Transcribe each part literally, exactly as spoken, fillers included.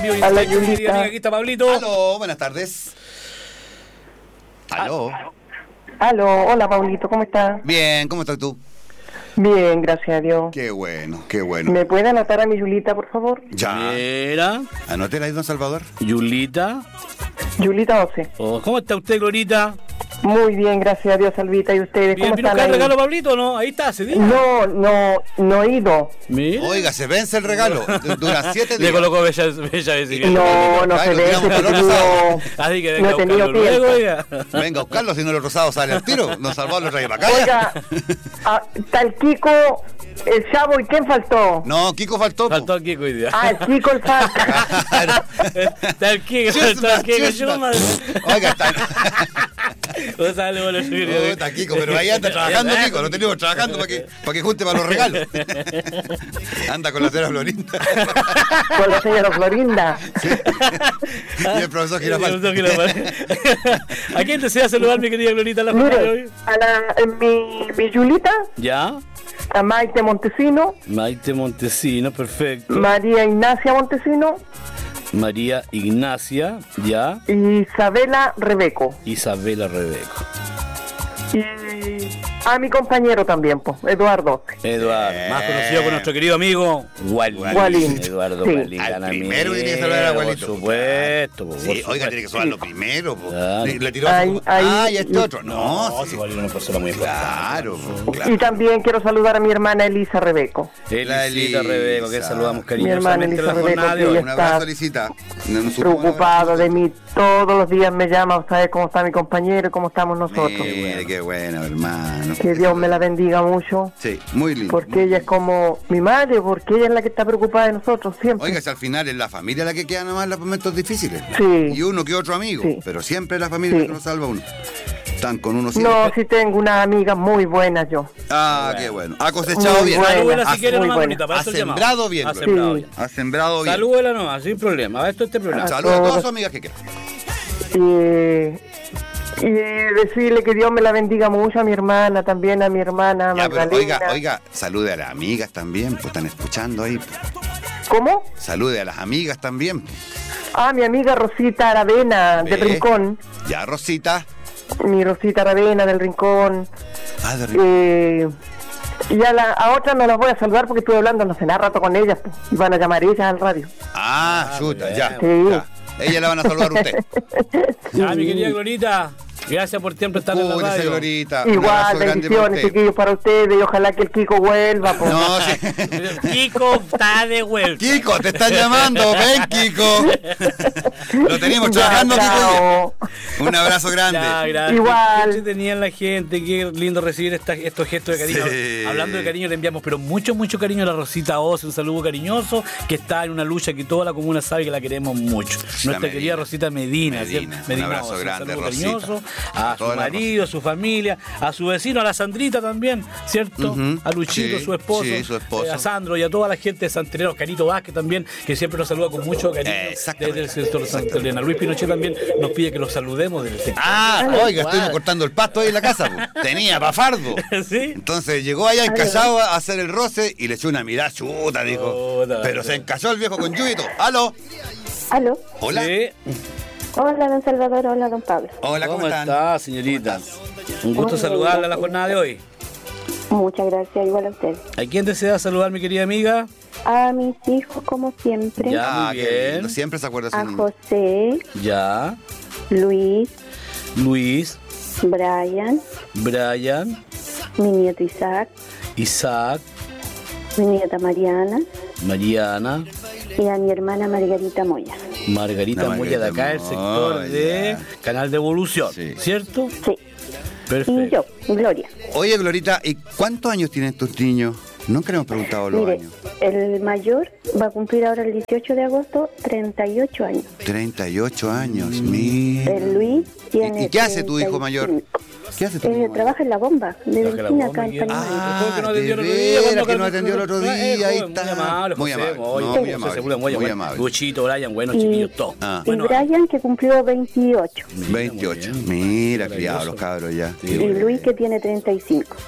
vivo y Hola, en directo, Yulita. amiga. Aquí está Pablito. Aló, buenas tardes. Aló. Aló, hola Paulito, ¿cómo estás? Bien, ¿cómo estás tú? Bien, gracias a Dios. Qué bueno, qué bueno. ¿Me puede anotar a mi Yulita, por favor? Ya. Mira, Anótela ahí, don Salvador. Yulita. Yulita Oce. Oh, ¿cómo está usted, Glorita? Muy bien, gracias a Dios, Salvita. ¿Y ustedes Bien, cómo ¿vino a están buscar el ahí? regalo, Pablito, o no? Ahí está, se dice. No, no, no he ido. Mira. Oiga, se vence el regalo. Dura siete Le días. colocó bella, bella vecina. No, no Claro, se ve, tiramos he calor tenido, rosado. Así que no venga he a tenido buscarlo luego, oiga. Venga a buscarlo, si no el rosado sale al tiro. Don Salvador lo trae para acá. Oiga, ah, está el Kiko, el Chavo, ¿y quién faltó? No, Kiko faltó. po. Faltó el Kiko hoy día. Ah, el Kiko, el falta. Claro. Está el Kiko, está el Kiko. Chusma, Chusma. chusma. Oiga, está. O sale, bueno, yo Oh, está Kiko, pero ahí anda trabajando Kiko, lo tenemos trabajando para que, para que junte para los regalos. Anda con la señora Florinda. Con la señora Florinda. Y el profesor Girafal. ¿A quién desea saludar, mi querida Glorita, en la jornada de Mire, hoy? a la, en mi, mi Yulita, Ya. a Maite Montesino, Maite Montesino, perfecto. María Ignacia Montesino María Ignacia, ya. y Isabela Rebeco. Isabela Rebeco. Y a mi compañero también, pues, Eduardo. Eduardo, más conocido por nuestro querido amigo Walín. Walín. Eduardo Sí. Walín, Al gran primero amigo, tiene que saludar a Walito. Por supuesto, por Sí, supuesto. oiga, tiene que sobarlo primero. po. Claro. Le, le tiró Ahí, a ahí. Ah, y este otro. No, No, sí. si Walín es una persona muy importante. Claro, po, Y claro. también quiero saludar a mi hermana Elisa Rebeco. Elisita Elisa. Rebeco, que saludamos Mi hermana cariñosamente en la Elisa jornada de Rebeco, hoy. que Un abrazo, Lisita. No nos supo- Preocupada de mí, todos los días me llama a saber cómo está mi compañero y cómo estamos nosotros. Mire, qué bueno, hermano. Que Dios me la bendiga mucho, Sí, muy lindo. porque ella es como mi madre, porque ella es la que está preocupada de nosotros siempre. Oiga, si al final es la familia la que queda nomás en los momentos difíciles. Sí. Y uno que otro amigo. Sí. Pero siempre es la familia Sí. que nos salva a uno. Están con uno siempre. No, sí tengo una amiga muy buena yo. Ah, qué bueno. Ha cosechado Muy bien. buena. Salúdela Ha- si quiere muy nomás, buena. bonita, para Ha eso el llamado. sembrado bien, Ha Gloria. sembrado Sí. bien. Ha sembrado bien. Salúdela nomás, sin problema. A ver, esto es este programa. Saludos a todas todos. sus amigas que quieran. Y, y decirle que Dios me la bendiga mucho a mi hermana, también a mi hermana Ya, pero Magdalena. oiga, oiga, salude a las amigas también, pues están escuchando ahí. ¿Cómo? Salude a las amigas también. Ah, mi amiga Rosita Aravena del Ve. Rincón. Ya, Rosita. Mi Rosita Aravena del Rincón. Ah, de Eh, y a, la, a otra no las voy a saludar porque estuve hablando no sé nada rato con ellas, pues, y van a llamar ellas al radio. Ah, Ah, chuta, bien. ya, Sí. ya. Ella la van a saludar a usted. Ya, mi querida Glorita, gracias por siempre estar en la Cuídese, radio. Glorita. Un Igual, abrazo grande para bendiciones, usted. chiquillos, para ustedes, y ojalá que el Kiko vuelva. Pues. No, sí. Kiko está de vuelta. Kiko, te están llamando. Ven, Kiko. Lo tenemos Ya, trabajando, chao. Kiko. Un abrazo grande. Ya, gracias. Igual. Qué tenían la gente, qué lindo recibir esta- estos gestos de cariño. Sí. Hablando de cariño, le enviamos pero mucho, mucho cariño a la Rosita Oz, un saludo cariñoso, que está en una lucha que toda la comuna sabe que la queremos mucho. Nuestra Medina. querida Rosita Medina. Medina. ¿cierto? Un abrazo Oz, grande, saludo Rosita. cariñoso a A toda su la marido, a su familia, a su vecino, a la Sandrita también, ¿cierto? Ujú. A Luchito, Sí, su esposo, sí, su esposo. eh, a Sandro y a toda la gente de San Terreno, Canito Vázquez también, que siempre nos saluda con mucho cariño. Exactamente. Desde el sector de Santa Elena. Luis Pinochet también nos pide que los saludemos desde el sector. Ah, oiga, estuvimos cortando el pasto ahí en la casa. po. Tenía pafardo. ¿Sí? Entonces llegó allá encallado a hacer el roce y le echó una mirada chuta, dijo. Chuta, Pero se encalló el viejo con lluvito. ¿Aló? Aló. Hola. Sí. Hola, don Salvador. Hola, don Pablo. Hola, ¿cómo, ¿Cómo están? está, señorita? Un gusto Muy saludarla bien, en la jornada de hoy. Muchas gracias, igual a usted. ¿A quién desea saludar, mi querida amiga? A mis hijos, como siempre. Ya. Ah, Muy qué bien. lindo. Siempre se acuerda de A su niño. José, Ya. Luis, Luis, Brian, Brian, mi nieto Isaac, Isaac, mi nieta Mariana Mariana, y a mi hermana Margarita Moya. Margarita La Moya de acá, el Margarita sector Moya. de Canal de Evolución, Sí. ¿cierto? Sí. Y Perfecto. yo, Gloria. Oye, Glorita, ¿y cuántos años tienen tus niños? Nunca le hemos preguntado los Mire, años. el mayor va a cumplir ahora el dieciocho de agosto treinta y ocho años. treinta y ocho años, mira. El Luis tiene. ¿Y- y qué hace tu hijo mayor? treinta y cinco. ¿Qué hace tu Eh, hijo mayor? trabaja en la bomba de Trabaja en la Delfina bomba, acá en ¿y qué? Panamá. Ah, Después que no atendió el de otro día, veras cuando- que no atendió el otro Eh, día, ahí joven, está. Muy amable, Muy José, amable, oye, no, José muy amable, Segura, muy bueno. amable. Luchito, Brian, bueno, Y- chiquillos, todos. Ah. Y Bueno, Brian, que cumplió veintiocho. mira, muy veintiocho. bien. Mira, Maravilloso. criados los cabros ya. Sí, Y bueno. Luis, que tiene treinta y cinco.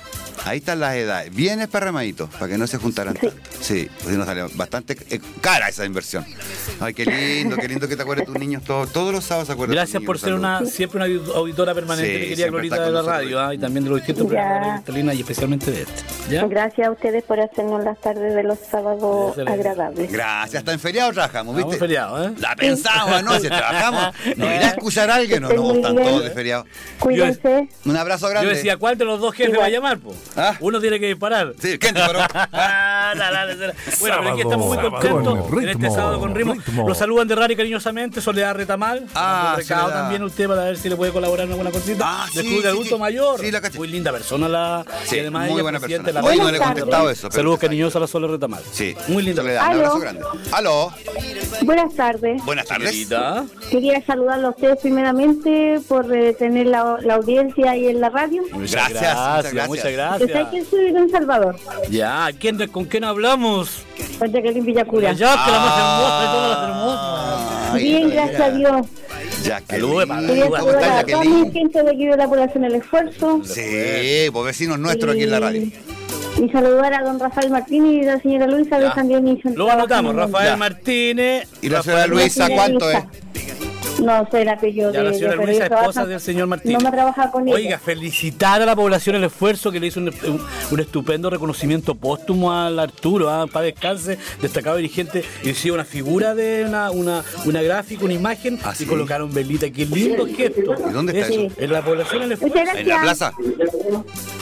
Ahí están las edades. Bien esparramaditos, para que no se juntaran Sí. tanto. Sí, pues nos sale bastante eh, cara esa inversión. Ay, qué lindo, qué lindo que te acuerdes de tus niños. Todo, todos los sábados se acuerdan de tus Gracias niños, por los ser una, saludos. siempre una auditora permanente, Sí, mi querida siempre Glorita está de con la nosotros. radio, ¿ah? Y también de los distintos Ya. programas de Carolina y especialmente de este. ¿Ya? Gracias a ustedes por hacernos las tardes de los sábados Excelente. agradables. Gracias, hasta en feriado trabajamos, Estamos ¿viste? feriados, ¿eh? La pensamos anoche, trabajamos. ¿Nos irá a escuchar alguien o Estén no? muy Están bien. todos de feriado. Cuídense. Un abrazo grande. Yo decía, ¿cuál de los dos jefes Igual. va a llamar, po? ¿Ah? Uno tiene que disparar. Sí, ¿quién disparó? Ah, la, la, la, la. Bueno, pero aquí estamos muy Sábado contentos con en este ritmo, sábado con ritmo. ritmo. Los saludan de raro y cariñosamente Soledad Retamal. Ah, Un recado Soledad. también a usted para ver si le puede colaborar en alguna cosita. Ah, Del sí, Club de sí, Adulto sí. Mayor. Sí, la caché. Muy linda persona la. Sí, y además muy ella buena presidenta persona. de Hoy la no le he Buenas contestado tardes. eso. pero Saludos está ahí. cariñosos a la Sole Retamal. Sí. Muy linda Soledad, persona. un abrazo Aló. grande. Aló. Buenas tardes. Buenas tardes. Señorita. Quería saludarlos a ustedes primeramente por eh, tener la, la audiencia ahí en la radio. Muchas Gracias, gracias, muchas muchas gracias. Yo sé gracias. que soy de El Salvador, Ya, ¿quién, ¿con quién hablamos? con Jacqueline Villacura. Ya, que la más Ah. hermosa de todas las hermosas. Ay, Bien, ay, gracias ay. a Dios. Jacqueline. Saludos, para- Quería ¿Cómo ¿Cómo saludar estás, a toda mi Jacqueline? gente de aquí de la población El Esfuerzo. Sí, pues vecinos nuestros aquí en la radio. Y saludar a don Rafael Martínez y a la señora Luisa Ya. que también hizo el Lo trabajo anotamos, muy bien. Rafael Ya. Martínez. ¿Y la Rafael señora Luisa señora cuánto es? Luisa. No sé el apellido Ya, de la señora ella, pero Luisa, ella esposa trabaja- del señor Martínez. No me trabaja con Oiga, ella. felicitar a la población el esfuerzo que le hizo un, un- un estupendo reconocimiento póstumo al Arturo, ¿ah? Para descanse, destacado dirigente, y hicieron una figura de una, una, una gráfica, una imagen, ¿Ah, y sí? colocaron velita. Qué lindo gesto. ¿Y dónde está eso? En la población el esfuerzo. Muchas ¿En la gracias. plaza?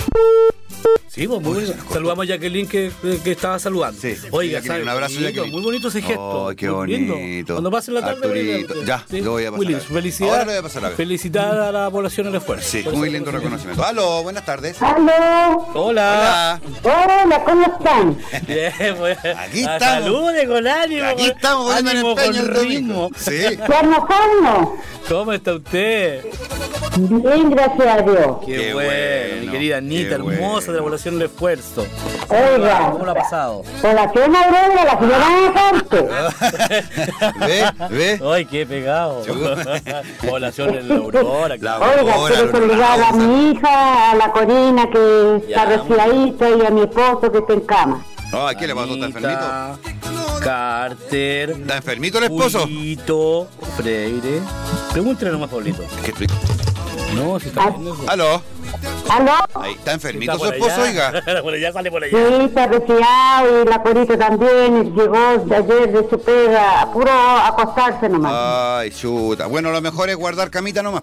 Sí, pues muy bien. Saludamos a Jacqueline que, que estaba saludando. Sí. Oiga, Jacqueline, ¿sabe? un abrazo, Lindo, Jacqueline. muy bonito ese gesto. Ay, qué Muy lindo. bonito. Cuando pasen la tarde, voy a Arturito. verte. Ya, lo voy a pasar Muy a lindo. ver. Felicidad. Ahora lo voy a pasar a ver. Felicitar a la población el esfuerzo. Sí, Por muy ese lindo reconocimiento. Aló, buenas tardes. Aló. Hola. Hola. Hola, ¿cómo están? Bien, pues. Aquí Ah, estamos. Salude con ánimo. Aquí con estamos poniendo el ánimo, empeño con el domingo. ritmo. Sí. ¿Ya almorzamos? ¿Cómo está usted? Bien, gracias a Dios. Qué, Qué bueno, bueno, mi querida Anita, qué bueno. hermosa de la población el esfuerzo. Oiga, ¿Cómo lo ha pasado? población Aurora, la señora Aparte. ¿Ve? ¿Ve? Ay, qué pegado. Población en la Aurora. La claro. Oiga, Aurora, quiero Aurora, saludar a Aurora. mi hija, a la Corina que está Ya. resfriadita y a mi esposo que está en cama. Ay, ¿qué le pasó? ¿Está enfermito? Anita, Carter. ¿Está enfermito el esposo? Paulito, Freire. Pregúntale nomás, Paulito. ¿Qué estoy- No, si está bien eso. Aló. ¿Aló? Ahí está enfermito Está su por esposo, allá. oiga. Por allá sale por allá. Sí, está resfriada y la Corita también llegó de ayer de su pega, a puro acostarse nomás. Ay, chuta. Bueno, lo mejor es guardar camita nomás.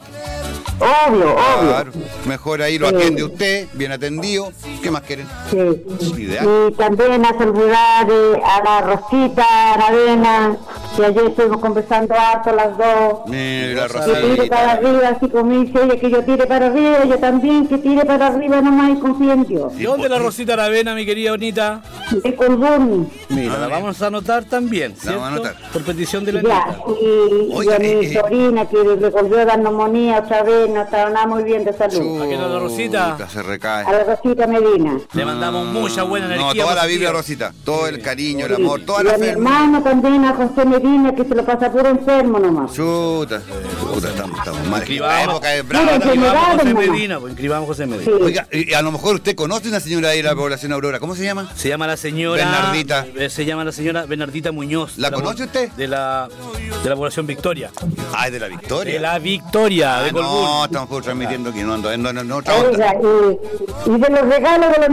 Obvio, obvio. Claro. Mejor ahí lo Sí. atiende usted, bien atendido. ¿Qué más quieren? Sí. Ideal. Y también a saludar eh, a la Rosita Aravena, que ayer estuvimos conversando harto las dos. Mira, Yo Que tire para Rosita. arriba, así como dice ella, que yo tire para arriba, yo también, que tire para arriba nomás y confíe en Dios. ¿De dónde la Rosita Aravena, mi querida bonita? De Colbún, Mira, Ah, la bien. vamos a anotar también, La ¿cierto? vamos a anotar. Por petición de la ya, Anita. y, y Oiga, a mi eh, eh. sobrina que le volvió a dar neumonía otra vez, no estaba nada muy bien de salud. ¿A quién es la Rosita? Chuta, se recae. A la Rosita Medina. Le mandamos mucha buena energía. No, toda la positiva. Biblia, Rosita. Todo el cariño, el amor, toda Y la a mi fe. hermano también, a José Medina, que se lo pasa puro enfermo nomás. Chuta. Chuta, estamos, estamos mal. La Inscribamos. época es Mira, brava. que me también. Inscribamos a José hermano. Medina, pues inscribamos a José Medina. Sí. Oiga, y a lo mejor usted conoce una señora ahí de la población Aurora. ¿Cómo se llama? Se llama la señora Bernardita. eh, Se llama la señora Bernardita Muñoz. ¿La de conoce usted? De la de la población Victoria. Ah, es de la Victoria. De la Victoria, Ah, de Colbún. no, estamos por transmitiendo aquí, no, no, no, no, no, otra onda. Oiga, y, y de los regalos de los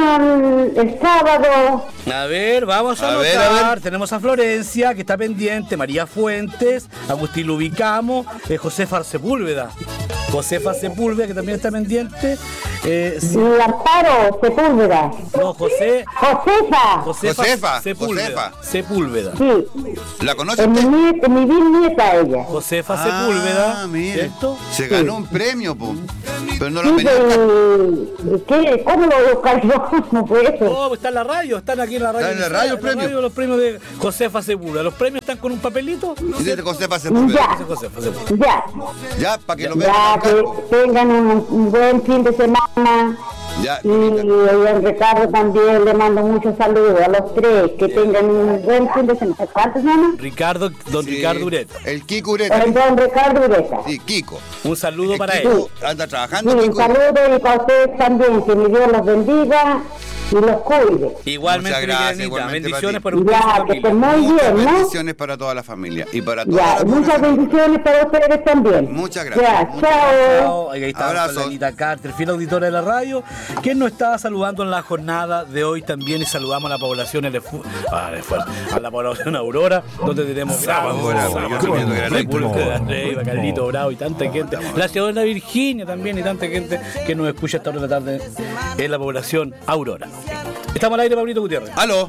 niños el, el sábado, A ver, vamos a, A anotar. ver, a ver. Tenemos a Florencia, que está pendiente, María Fuentes, Agustín Lubicamo, eh, Josefa Sepúlveda. Josefa Sepúlveda, que también está pendiente. Eh, sí, y Amparo Sepúlveda. no, José. Josefa, Josefa, Josefa, Sepúlveda. Josefa. Sepúlveda. sí, ¿La conoce es mi, usted? nieta, mi bisnieta ella. Josefa Sepúlveda. Ah, mire. ¿Cierto? Se ganó un premio, po. Pero no lo Sí, venía a buscar. de- de- ¿qué? ¿Cómo lo voy a buscar yo? No fue eso. No, pues está en la radio, están aquí en la radio. ¿Está en la radio el premio? Los premios de Josefa Sepúlveda. Los premios están con un papelito. Y dice Josefa Sepúlveda. Ya. Ese Josefa Sepúlveda. Ya, Ya, para que lo vean. ya acá. que tengan un, un buen fin de semana, Ya, Y a Ricardo también le mando muchos saludos a los tres, que tengan un buen fin de semana. ¿Cuántos llaman? Ricardo, don sí, Ricardo Ureta. El Kiko Ureta. El don Ricardo Ureta. Sí, Kiko. Un saludo El para Kiko él. anda Sí, trabajando, un Kiko. saludo y para ustedes también, que mi Dios los bendiga y los cuide. Igualmente, Muchas gracias, mi querida Anita, igualmente bendiciones para para usted y su Ya, que familia. estén muy Muchas bien, ¿no? bendiciones para toda la familia y para toda Ya, la muchas población. bendiciones para ustedes también. Muchas gracias. Ya, Muchas chao. Chao. Ahí está Abrazos. la Anita Carter, fiel auditora de la radio, quien nos estaba saludando en la jornada de hoy también, y saludamos a la población Elefu- ah, Elefu- a la población Aurora, donde tenemos Aurora, Bravo, yo estoy viendo Gran República Ley. de la Reyva, Carlito Bravo y tanta gente, la ciudad de Virginia también y tanta gente que nos escucha a esta hora de la tarde en la población Aurora. Estamos al aire, Pablito Gutiérrez. Aló,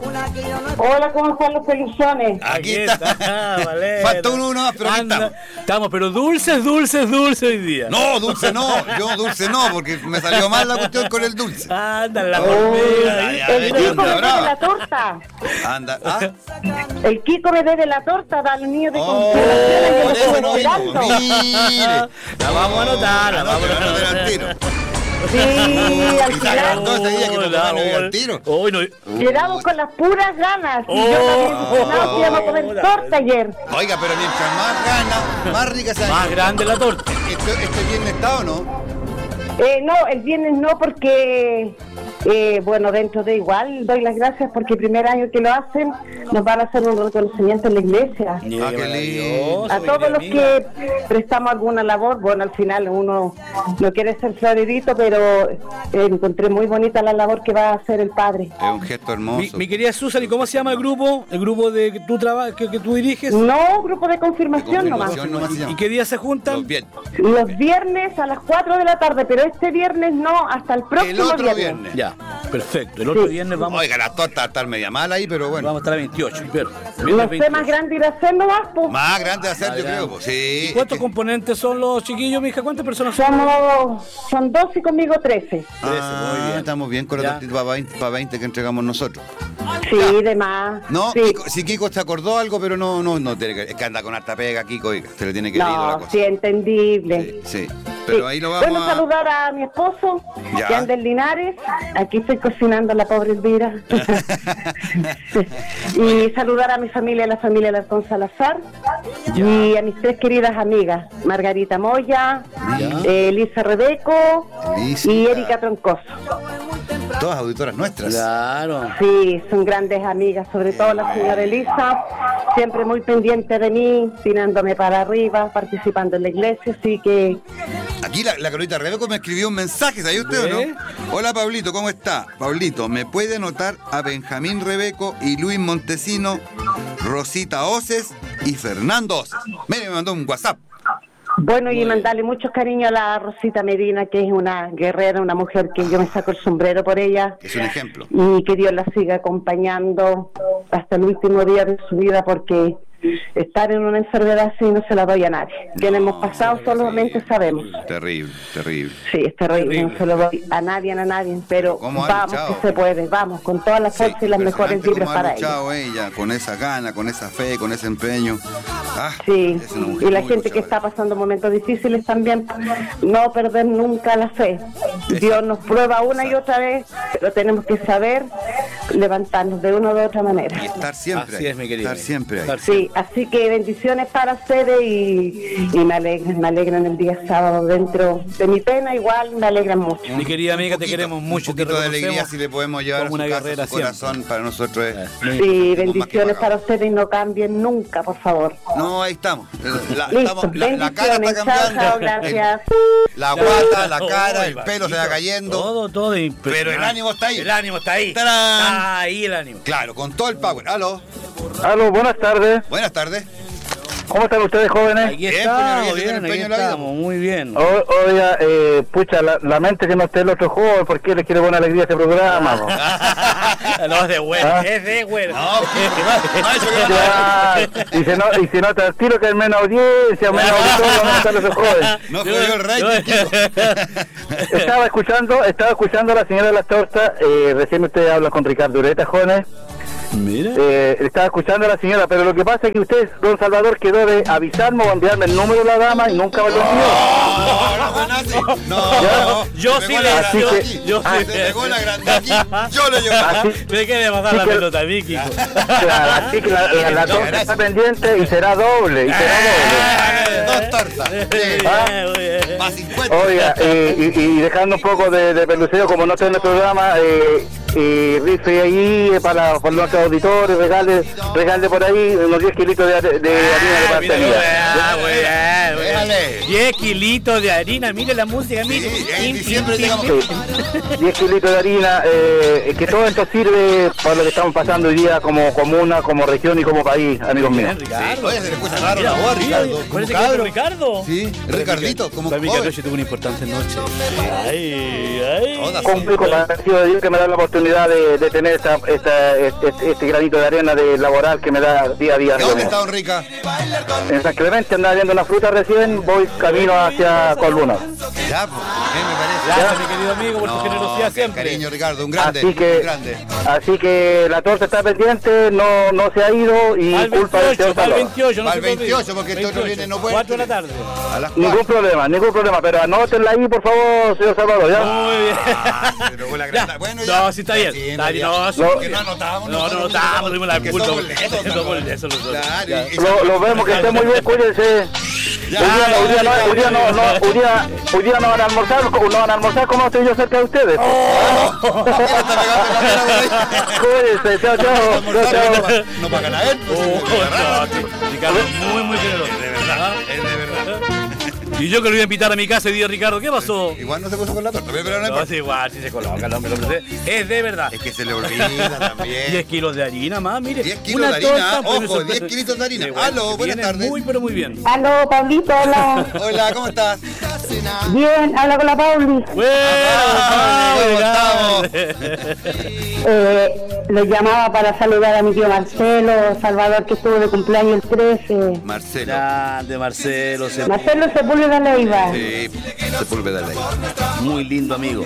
Hola, ¿cómo están los peluchones? aquí está. Valera. Falta uno más, pero aquí Anda, estamos. Estamos, pero dulces, dulces, dulces hoy día. No, dulce no, yo dulce no, porque me salió mal la cuestión con el dulce. Anda, la Oh, palmera. ya, El ya, Kiko anda me debe brava. la torta. Anda, ah, El Kiko me debe la torta, da al niño de oh, consideración. por Yo eso lo no estoy vino. esperando. Mire. La vamos a anotar, la vamos a Anótelo, anótelo al anotar. tiro. Sí, al Y se final acordó ese día que mi papá no iba al tiro. Hoy no. quedamos con las puras ganas. Y Oh, yo me había ilusionado que íbamos a comer oh, torta ayer. Oiga, pero mientras más gana, más rica se Más grande la torta. ¿Este, este viernes está o no? Eh, no, el viernes no, porque, eh, bueno, dentro de igual doy las gracias porque el primer año que lo hacen nos van a hacer un reconocimiento en la iglesia. Ah, qué lindo. A todos los que prestamos alguna labor, bueno, al final uno no quiere ser floridito, pero eh, encontré muy bonita la labor que va a hacer el padre. Es un gesto hermoso. Mi, mi querida Susan, ¿y cómo se llama el grupo? ¿El grupo de que tú trabajas, que, que tú diriges? No, grupo de confirmación, De nomás. confirmación nomás se ¿Y llama. qué día se juntan? Los viernes. Los viernes a las cuatro de la tarde, pero este viernes no, hasta el próximo El otro viernes. viernes. Ya, perfecto. El otro Sí. viernes vamos, Oiga, la torta está media mala ahí, pero bueno. vamos a estar a veintiocho. Pero, No viernes sé, veintiocho. más grande ir a hacer nomás, pues. Más grande de hacer, Más yo grande. creo. Pues, sí. ¿Y cuántos es que- componentes son los chiquillos, mija? ¿Cuántas personas son? Somos, son dos y conmigo trece. Ah, muy bien. estamos bien con la Ya. tortita para veinte, para veinte que entregamos nosotros. Sí, de más. No, sí. Kiko, si Kiko se acordó algo, pero no, no, no tiene que, es que anda con harta pega, Kiko, oiga, se le tiene que ir la No, cosa. sí, entendible. Sí, sí. Pero Sí. ahí lo vamos Bueno, a... saludar a mi esposo, Ya. que anda en Linares. Aquí estoy cocinando a la pobre Elvira. Y saludar a mi familia, la familia Alarcón Salazar. Y a mis tres queridas amigas, Margarita Moya, eh, Elisa Rebeco Elisa. y Erika Troncoso. Todas auditoras nuestras. Claro. Sí, son grandes amigas, sobre todo la señora Elisa, siempre muy pendiente de mí, tirándome para arriba, participando en la iglesia, así que Aquí la, la Carolita Rebeco me escribió un mensaje, ¿sabía usted o ¿Ve? no? Hola Pablito, ¿cómo está? Pablito, ¿me puede anotar a Benjamín Rebeco y Luis Montesino, Rosita Oces y Fernando Oces? Mire, me mandó un WhatsApp. bueno, y mandarle mucho cariño a la Rosita Medina, que es una guerrera, una mujer que yo me saco el sombrero por ella, Es un ejemplo. y que Dios la siga acompañando hasta el último día de su vida, porque estar en una enfermedad así no se la doy a nadie. Quienes No, hemos pasado sí, solamente sí. sabemos. Terrible, terrible. Sí, es terrible, Terrible. no se lo doy a nadie, a nadie, pero ¿Cómo ha vamos luchado? que se puede, vamos, con toda la fuerza y las mejores impresionante vibras cómo ha para ella. luchado ella, con esa gana, con esa fe, con ese empeño. Ah, Sí, es una mujer y la muy gente que luchadora. está pasando momentos difíciles también, no perder nunca la fe. Dios nos prueba una y otra vez, pero tenemos que saber levantarnos de una u otra manera. Y estar siempre Así ahí. es, mi querida. Estar siempre ahí. Estar Sí, así que bendiciones para ustedes y, y me alegran, me alegran el día sábado dentro de mi pena, igual me alegran mucho. Mi querida amiga, Un te poquito, queremos mucho. Un te poquito de reconocemos alegría si le podemos llevar a su como una casa, guerrera su corazón, para nosotros es... Sí, Más que bendiciones pagado. para ustedes y no cambien nunca, por favor. No, ahí estamos. La, Listo, estamos- la- la cara bendiciones, está chao, cambiando. chao, gracias. El- la guata, la Oh, cara, el oh, pelo se va cayendo. Todo, todo. Pero el ánimo está ahí. El ánimo está ahí. ¡Tarán! Está ahí el ánimo. Claro, con todo el power. Aló. Aló, buenas tardes. Buenas tardes. ¿Cómo están ustedes, jóvenes? Aquí Bien, estamos, pues, bien, bien, el aquí empeño de la vida, estamos, muy bien. O- Oiga, eh, pucha, la, lamento que no esté el otro joven porque le quiere buena alegría a este programa. po. No, es de bueno, ¿Ah? es de bueno. No, no, eso que no- Ya, y, se no, y se nota el tiro que hay menos audiencia, menos auditorio, no están los otros jóvenes. no jodió el rating, Kiko. Estaba escuchando, estaba escuchando a la señora de las tortas, eh, recién ustedes hablan con Ricardo Ureta, jóvenes. Mira. Eh, estaba escuchando a la señora, pero lo que pasa es que usted, don Salvador, quedó de avisarme o enviarme el número de la dama y nunca me lo envió. No, no fue nazi. No, Yo me sí pegó le- la así grande que- aquí. yo Ah, sí- se pegó la grande aquí. Yo le llevo. Así, Me quedé pasar Sí la que- pelota a Vicky. claro, así que la, la, la torta está pendiente y será doble, y será doble. Dos tortas. Sí. Ah. Más cincuenta. Oiga, eh, y, y dejando un poco de, de peluceo, como no estoy en el programa, eh, y rife ahí eh, para, para nuestros auditores, regale, regale por ahí unos diez kilitos de, de, de harina de Ah, mira, pastelería. ah, muy bien, muy bien. Déjale. diez kilitos de harina, mire la música, mire. Sí, en Pim, diciembre pim, digamos- pim, Sí, diez kilitos de harina, eh, que todo esto sirve para lo que estamos pasando hoy día como comuna, como región y como país, amigos míos. Bien, Ricardo. Oye, se le escucha raro Mira, la voz, mira, Ricardo. Como parece que es cabro. Ricardo. Sí, Ricardito, como Para mí que joven. anoche tuvo una importante noche. Ay, ay. Todas. Complico con el de Dios que me da la oportunidad de, de tener esta, esta, este, este granito de arena de laboral que me da día a día. ¿Y amigos dónde míos. está Don Rica? En San Clemente andaba viendo una fruta recién, voy camino hacia Colbuna. Ya, pues, ¿qué me parece? Gracias, mi querido amigo, por tu No, generosidad qué siempre. cariño, Ricardo, un grande, Así que, un grande. así que la torta está pendiente, no, no se ha ido y Al culpa del veintiocho, señor al Salvador. veintiocho, no Al se te olvide. veintiocho, porque este otro viene, no puede. cuatro de la tarde. A las Ningún cuatro. problema, ningún problema, pero anótenla ahí, por favor, señor Salvador, ¿ya? Muy bien. Ah, pero con la Ya. grande. Bueno, ya. No, sí está bien. Sí, Está bien, ya. no, sí, No, Porque no anotamos. No, no notamos, tuvimos la porque culpa. somos lesos, Somos nosotros. lesos nosotros. Claro, Ya. y- Lo, lo vemos, que esté muy bien, cuídense. Ya, Hoy día no, hoy día no, hoy día no, no, hoy día, hoy día no van a almorzar, no van a almorzar como estoy yo cerca de ustedes. Está pegando la pena por ahí. Cuídense, chao, chao, chao, chao. No pagan a él. pues, Oh, sí, es raro. no, sí, Ricardo, muy, muy generoso. De verdad, es de verdad. Y yo que lo iba a invitar a mi casa y dije, Ricardo, ¿qué pasó? Igual no se puso con la torta, pero no No, importa. es igual, si se coloca, no me lo pensé. Es de verdad. Es que se le olvida diez también. kilos de harina más, mire. diez kilos una de harina, torta, pues, ojo, eso- diez kilitos de harina. Sí, bueno, Aló, que buenas viene tardes. Muy, pero muy bien. Aló, Pablito, hola. Hola, ¿cómo estás? Bien, habla con la Pauli. Bueno, Ah, ¿cómo Pablo, Eh, lo llamaba para saludar a mi tío Marcelo Salvador, que estuvo de cumpleaños el trece. Marcelo. grande, Marcelo, se- Marcelo Sepúlveda Leiva. Sí, Sepúlveda Ley. muy lindo amigo.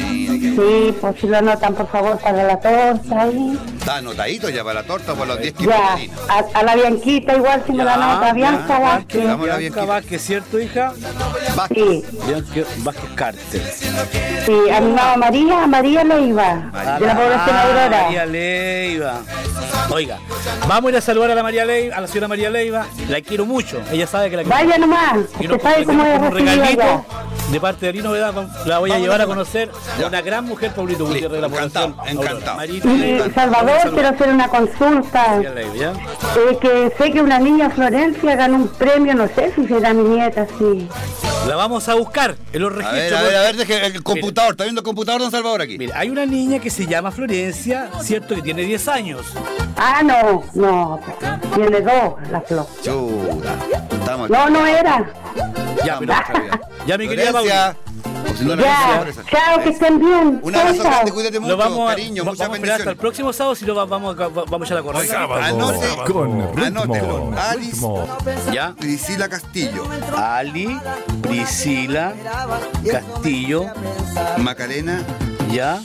Sí, pues si lo anotan, por favor, para la torta. ahí. Está anotadito ya para la torta por los diez kilos de Ya, harina. a, a la Bianquita igual si me la nota, Bianca ya, Vázquez. Vamos a la Bianca Bianquita. Vázquez, ¿cierto, hija? Sí, Bianca Vázquez Carter. sí, a mi mamá María, María Leiva, de la población Ah, Aurora. María Leiva. Oiga, vamos a ir a saludar a la María Leiva, a la señora María Leiva. La quiero mucho. Ella sabe que la quiero. Vaya nomás, Y nos usted sabe cómo es comprometemos con un recibida allá. regalito de parte de Ari Novedad. La voy a llevar a conocer a una gran mujer, Pablito Gutiérrez, de la encantado, población. encantado. Aurora. Marita Y Leiva. Salvador, Saludos. quiero hacer una consulta. María Leiva, ¿ya? Eh, que sé que una niña Florencia ganó un premio, no sé si será mi nieta, sí. La vamos a buscar en los A registros. ver, a ver, a ver, deje el computador. ¿Está viendo el computador, don Salvador, aquí? Mira, hay una niña que se llama Florencia, cierto, que tiene diez años. Ah, no, no, tiene dos la flor. Chuta. Estamos No, no era. Ya, pero, Florencia. ya mi querida Paulita. O si no, la Ya, Florencia. chao, que estén bien. Un abrazo Chao, grande, chao. cuídate mucho, Lo vamos a, cariño, va- muchas vamos a esperar hasta el bendiciones. próximo sábado, si no va- vamos, a- va- vamos a echar la correcta. Anote, Con anótelo. ritmo. Alice ritmo. Ya. Priscila Castillo, Ali, Priscila, Castillo, Macarena, ya,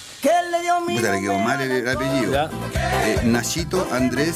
puta, le quedó mal el, el apellido. ya. Eh, Nachito Andrés,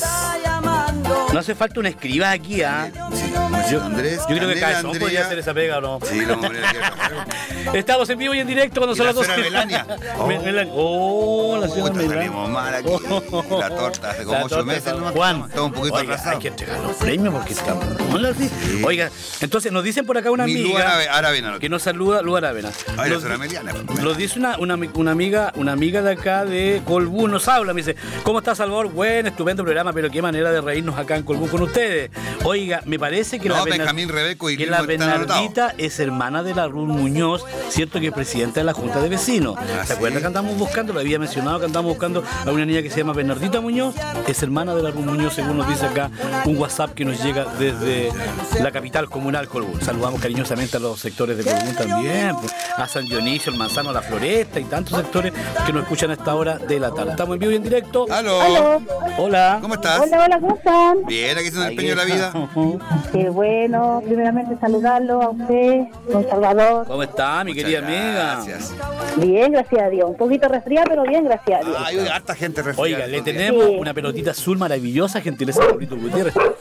No hace falta un escriba aquí, ¿ah? sí, Nachito Andrés, Yo creo que Anela Cabezón podría hacer esa pega, ¿o no? Sí, lo vamos a poner aquí. Estamos en vivo y en directo cuando ¿Y son la las dos. señora Melania? Me- Melania. Oh, la señora Puta, Melania. salimos mal aquí. La torta hace como La ocho torta meses está- nomás. Juan, Estamos un poquito oiga, atrasados. hay que entregar los premios porque estamos... Hola, sí. Oiga, entonces nos dicen por acá una Mi Lu amiga Arabe- Aravena. que nos saluda, Lu Aravena. Ay, la Nos- señora Meliana. Lo dice una, una, una amiga una amiga de acá de Colbún, nos habla, me dice, ¿cómo está Salvador? Buen, estupendo programa, pero qué manera de reírnos acá en Colbún con ustedes. Oiga, me parece que No, la, Bernar- Benjamín Rebeco y que Limo la están Bernardita es hermana de la Ruth Muñoz, cierto que es presidenta de la Junta de Vecinos. ¿Ah, ¿Se acuerdan sí? que andamos buscando? Lo había mencionado que andamos buscando a una niña que se llama Bernardita Muñoz, es hermana de la Ruth Muñoz, según nos dice acá un WhatsApp que nos llega desde la capital comunal Colbún. Saludamos cariñosamente a los sectores de Colbún también, pues, a San Dionisio, el Manzano, a la Floresta y tantos sectores que nos escuchan a esta hora de la tarde. Estamos en vivo y en directo. Aló. Aló. Hola. ¿Cómo estás? Hola, hola, ¿cómo están? Bien, aquí está el empeño de la vida. Qué bueno, primeramente saludarlo a usted, don Salvador. ¿Cómo está, mi Muchas querida amiga? Gracias. Bien, gracias a Dios. Un poquito resfriada, pero bien, gracias a Dios. Hay harta gente resfriada Oiga, le estos días. tenemos Sí. una pelotita azul maravillosa, gentileza de Pablito Gutiérrez.